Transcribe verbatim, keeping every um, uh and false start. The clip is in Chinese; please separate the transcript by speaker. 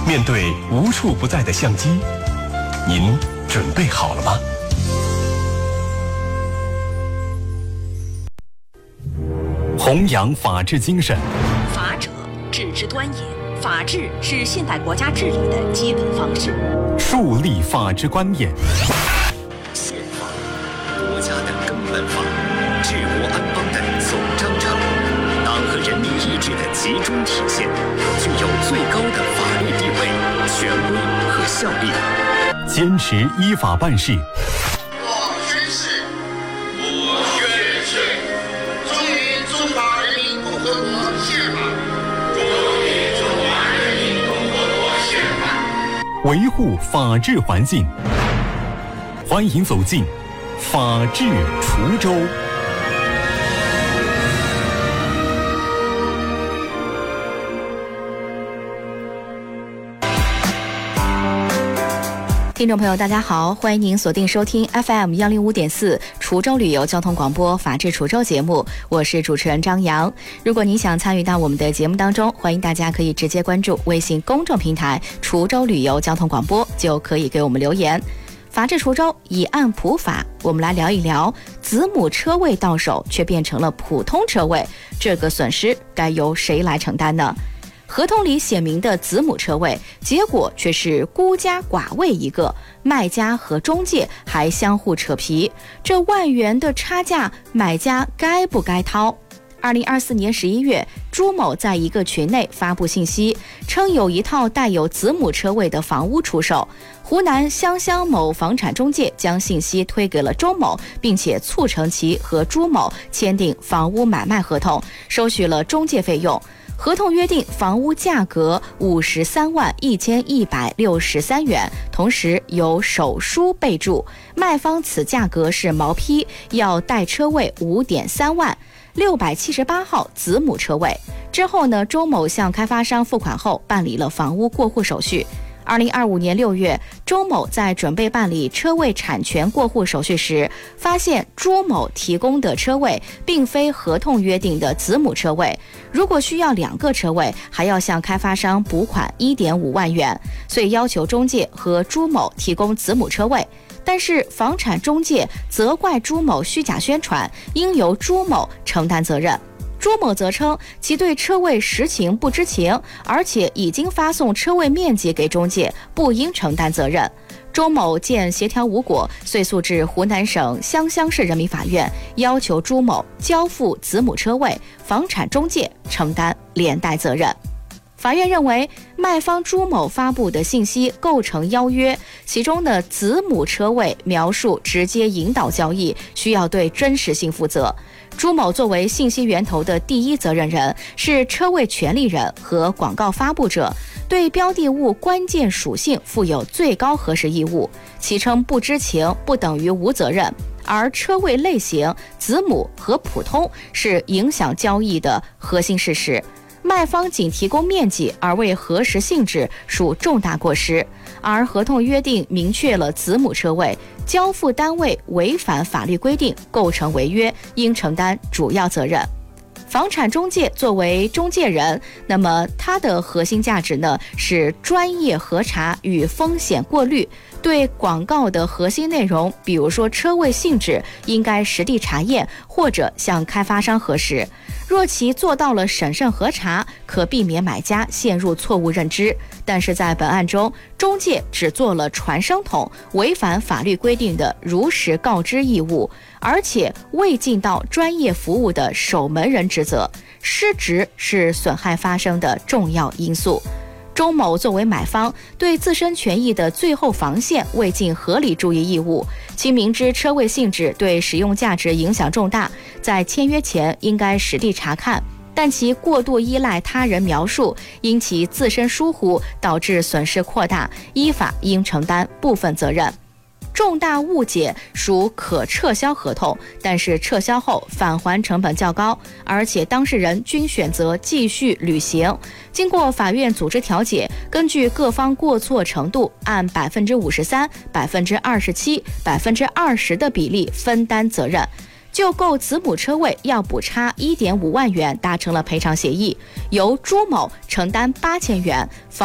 Speaker 1: 面对无处不在的相机，您准备好了吗？弘扬法治精神，
Speaker 2: 法者，治之端也。法治是现代国家治理的基本方式。
Speaker 1: 树立法治观念。
Speaker 3: 宪法，国家的根本法，治国安邦的总章程，党和人民意志的集中体现，具有最高的法律地位、权威和效力。
Speaker 1: 坚持依法办事。
Speaker 4: 我宣誓，我宣誓，忠于中华人民共和国宪法，忠于中华人民共和国宪法，
Speaker 1: 维护法治环境。欢迎走进法治滁州。
Speaker 2: 听众朋友大家好，欢迎您锁定收听 F M 一零五点四滁州旅游交通广播法治滁州节目，我是主持人张扬。如果您想参与到我们的节目当中，欢迎大家可以直接关注微信公众平台滁州旅游交通广播，就可以给我们留言。法治滁州以案普法，我们来聊一聊子母车位到手却变成了普通车位，这个损失该由谁来承担呢？合同里写明的子母车位，结果却是孤家寡位一个，卖家和中介还相互扯皮，这万元的差价，买家该不该掏？二零二四年十一月，朱某在一个群内发布信息，称有一套带有子母车位的房屋出售。湖南湘乡某房产中介将信息推给了周某，并且促成其和朱某签订房屋买卖合同，收取了中介费用。合同约定房屋价格五十三万一千一百六十三元，同时有手书备注，卖方此价格是毛坯，要带车位五点三万。六百七十八号子母车位之后呢，周某向开发商付款后办理了房屋过户手续。二零二五年六月，周某在准备办理车位产权过户手续时，发现朱某提供的车位并非合同约定的子母车位，如果需要两个车位，还要向开发商补款 一点五万元，所以要求中介和朱某提供子母车位。但是房产中介责怪朱某虚假宣传，应由朱某承担责任。朱某则称其对车位实情不知情，而且已经发送车位面积给中介，不应承担责任。周某见协调无果，遂诉至湖南省湘乡市人民法院，要求朱某交付子母车位，房产中介承担连带责任。法院认为，卖方朱某发布的信息构成邀约，其中的子母车位描述直接引导交易，需要对真实性负责。朱某作为信息源头的第一责任人，是车位权利人和广告发布者，对标的物关键属性负有最高核实义务。其称不知情不等于无责任，而车位类型子母和普通是影响交易的核心事实。卖方仅提供面积而未核实性质，属重大过失。而合同约定明确了子母车位，交付单位违反法律规定，构成违约，应承担主要责任。房产中介作为中介人，那么它的核心价值呢是专业核查与风险过滤，对广告的核心内容，比如说车位性质，应该实地查验或者向开发商核实。若其做到了审慎核查，可避免买家陷入错误认知。但是在本案中，中介只做了传声筒，违反法律规定的如实告知义务，而且未尽到专业服务的守门人职责，失职是损害发生的重要因素。周某作为买方，对自身权益的最后防线未尽合理注意义务，其明知车位性质对使用价值影响重大，在签约前应该实地查看，但其过度依赖他人描述，因其自身疏忽导致损失扩大，依法应承担部分责任。重大误解属可撤销合同，但是撤销后返还成本较高，而且当事人均选择继续履行。经过法院组织调解，根据各方过错程度，按百分之五十三、百分之二十七、百分之二十的比例分担责任。就购子母车位要补差 一点五万元达成了赔偿协议，由朱某承担八千元。